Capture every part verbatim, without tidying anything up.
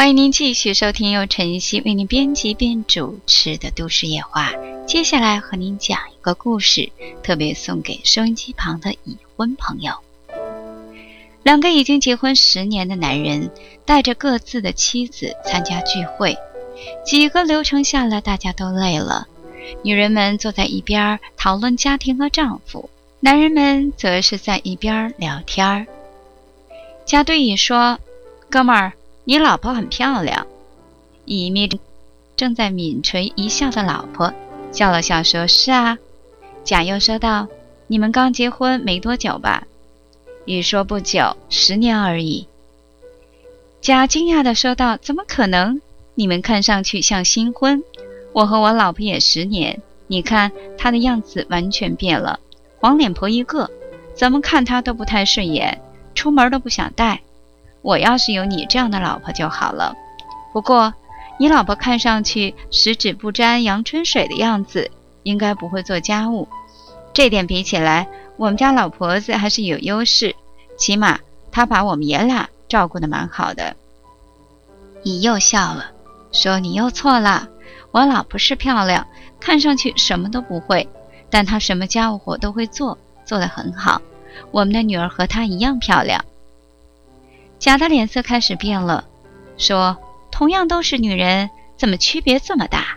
欢迎您继续收听由晨曦为您编辑并主持的都市夜话。接下来和您讲一个故事，特别送给收音机旁的已婚朋友。两个已经结婚十年的男人带着各自的妻子参加聚会，几个流程下来大家都累了，女人们坐在一边讨论家庭和丈夫，男人们则是在一边聊天。甲对乙说，哥们儿，你老婆很漂亮。乙眯着正在抿唇一笑的老婆，笑了笑说，是啊。甲又说道，你们刚结婚没多久吧？乙说，不久，十年而已。甲惊讶地说道，怎么可能？你们看上去像新婚，我和我老婆也十年，你看她的样子完全变了，黄脸婆一个，怎么看她都不太顺眼，出门都不想带。我要是有你这样的老婆就好了。不过你老婆看上去十指不沾阳春水的样子，应该不会做家务，这点比起来，我们家老婆子还是有优势，起码她把我们爷俩照顾得蛮好的。乙又笑了，说，你又错了，我老婆是漂亮，看上去什么都不会，但她什么家务活都会做，做得很好，我们的女儿和她一样漂亮。甲的脸色开始变了，说，同样都是女人，怎么区别这么大？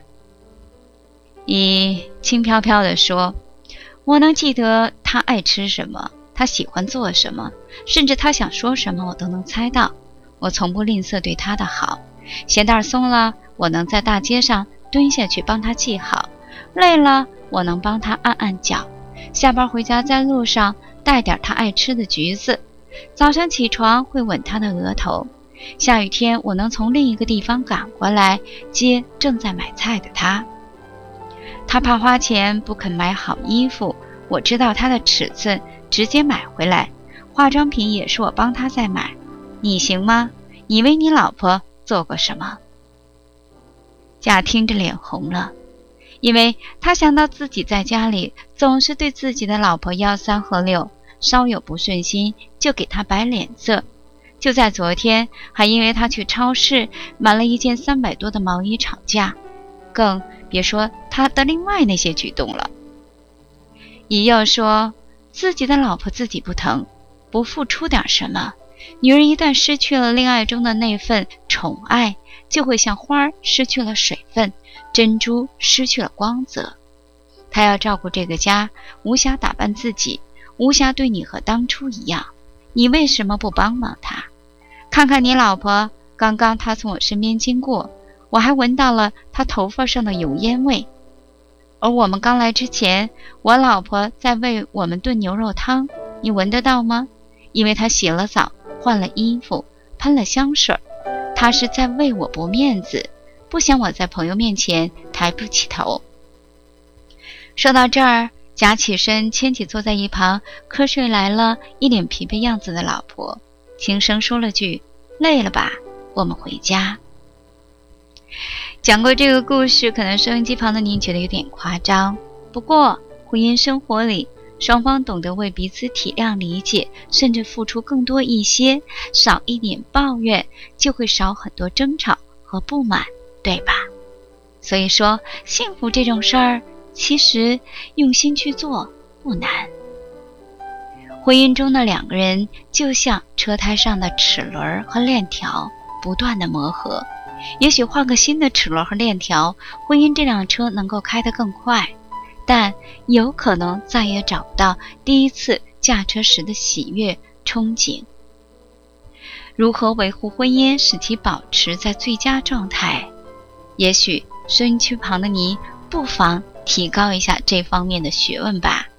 乙轻飘飘地说，我能记得她爱吃什么，她喜欢做什么，甚至她想说什么我都能猜到，我从不吝啬对她的好，鞋带松了，我能在大街上蹲下去帮她系好，累了我能帮她按按脚，下班回家在路上带点她爱吃的橘子，早上起床会吻她的额头，下雨天我能从另一个地方赶过来接正在买菜的她。她怕花钱不肯买好衣服，我知道她的尺寸直接买回来，化妆品也是我帮她在买，你行吗？你为你老婆做过什么？甲听着脸红了，因为他想到自己在家里总是对自己的老婆吆三喝六，稍有不顺心就给她摆脸色，就在昨天还因为他去超市买了一件三百多的毛衣吵架，更别说他的另外那些举动了。乙又说，自己的老婆自己不疼，不付出点什么，女人一旦失去了恋爱中的那份宠爱，就会像花失去了水分，珍珠失去了光泽。她要照顾这个家，无暇打扮自己，无暇对你和当初一样，你为什么不帮帮她？看看你老婆，刚刚她从我身边经过，我还闻到了她头发上的油烟味。而我们刚来之前，我老婆在为我们炖牛肉汤，你闻得到吗？因为她洗了澡，换了衣服，喷了香水，她是在为我驳面子，不想我在朋友面前抬不起头。说到这儿，甲起身牵起坐在一旁瞌睡来了一脸疲惫样子的老婆，轻声说了句，累了吧，我们回家。讲过这个故事，可能收音机旁的您觉得有点夸张，不过婚姻生活里，双方懂得为彼此体谅理解，甚至付出更多一些，少一点抱怨，就会少很多争吵和不满，对吧？所以说，幸福这种事儿，其实用心去做不难。婚姻中的两个人就像车胎上的齿轮和链条，不断的磨合，也许换个新的齿轮和链条，婚姻这辆车能够开得更快，但有可能再也找不到第一次驾车时的喜悦憧憬。如何维护婚姻，使其保持在最佳状态？也许收音机旁的你不妨提高一下这方面的学问吧。